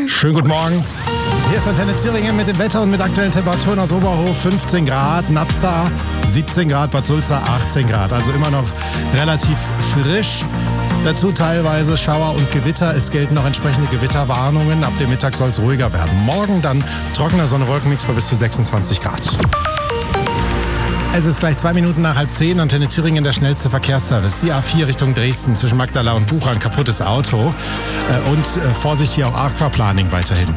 Schönen guten Morgen. Hier ist Antenne Thüringen mit dem Wetter und mit aktuellen Temperaturen aus Oberhof. 15 Grad, Nazza 17 Grad, Bad Sulza 18 Grad. Also immer noch relativ frisch. Dazu teilweise Schauer und Gewitter. Es gelten noch entsprechende Gewitterwarnungen. Ab dem Mittag soll es ruhiger werden. Morgen dann trockener Sonne-Wolkenmix bei bis zu 26 Grad. Es ist gleich 2 Minuten nach 9:30. Antenne Thüringen, der schnellste Verkehrsservice. Die A4 Richtung Dresden zwischen Magdala und Bucha, ein kaputtes Auto. Und Vorsicht hier auch Aquaplaning weiterhin.